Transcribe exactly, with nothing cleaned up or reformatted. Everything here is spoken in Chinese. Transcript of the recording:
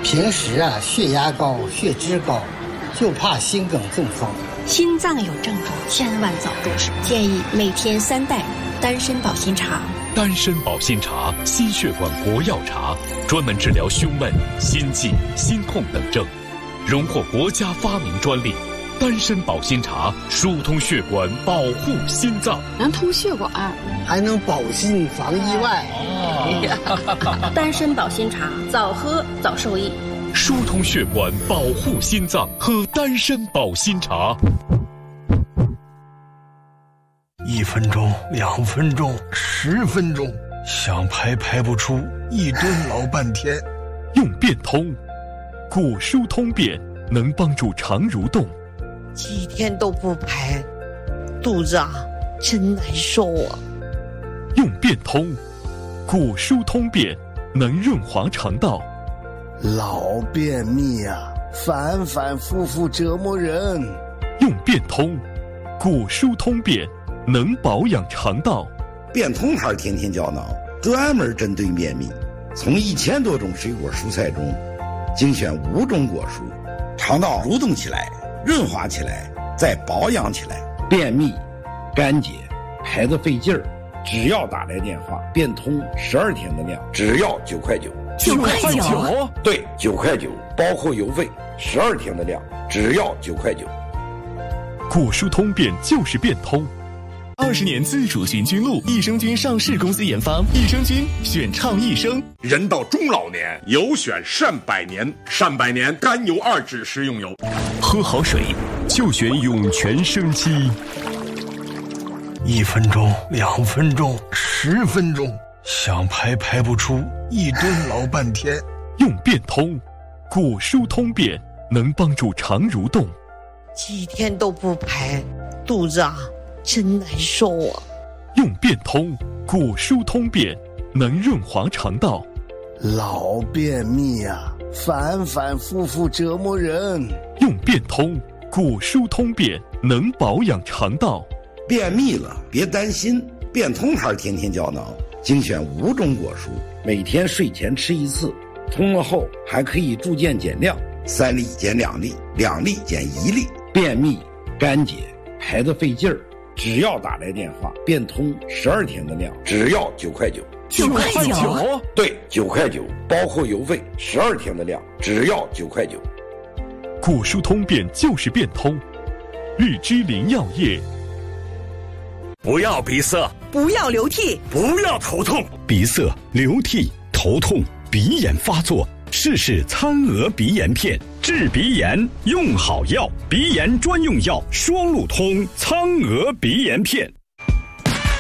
平时啊，血压高、血脂高，就怕心梗中风。 心脏有症状，千万早重视。建议每天三袋丹参保心茶。 丹参保心茶，心血管国药茶，专门治疗胸闷、心悸、心痛等症，荣获国家发明专利。丹参保心茶疏通血管，保护心脏， 能通血管， 还能保心防意外。 哦、丹参保心茶，早喝早受益。 疏通血管，保护心脏，喝丹参保心茶。 一分钟，两分钟，十分钟，想排排不出，一蹲老半天。 用变通，果疏通便能帮助肠蠕动。 几天都不排，肚子啊真难受啊。 用变通，果疏通便能润滑肠道。 老便秘啊，反反复复折磨人。 用变通，果疏通便能保养肠道。 变通牌天天胶囊专门针对便秘，从一千多种水果蔬菜中精选五种果蔬，肠道蠕动起来，润滑起来，再保养起来。便秘、干结、排得费劲儿，只要打来电话，变通十二天的量，只要九块九。 九块九？ 对，九块九，包括邮费，十二天的量，只要九块九。 果疏通便就是变通。 二十年自主菌菌露，益生菌上市公司研发，益生菌选倡益生。 人到中老年，有选善百年，善百年甘油二酯食用油。 喝好水就选涌泉生机。 一分钟，两分钟，十分钟，想排排不出，一蹲老半天。 用变通，果疏通便能帮助肠蠕动。 几天都不排，肚子啊真难受啊。 用变通，果疏通便能润滑肠道。 老便秘啊，反反复复折磨人。 用变通，果疏通便能保养肠道。 便秘了别担心，变通牌天天胶囊精选五种果蔬，每天睡前吃一次，通了后还可以逐渐减量，三粒减两粒，两粒减一粒。便秘、干结、排得费劲儿，只要打来电话，变通十二天的量，只要九块九。 九块九？ 对，九块九，包括邮费，十二天的量，只要九块九。 果疏通便就是变通。绿之林药业。 不要鼻塞， 不要流涕， 不要头痛。 鼻塞、流涕、头痛、鼻炎发作，试试苍鹅鼻炎片，治鼻炎用好药，鼻炎专用药双路通苍鹅鼻炎片。